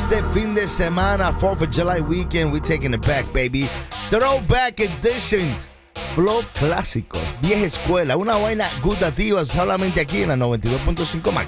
este fin de semana, 4th of July weekend, we're taking it back, baby. Throwback Edition. Flow clásicos, vieja escuela, una vaina gustativa solamente aquí en la 92.5 Max.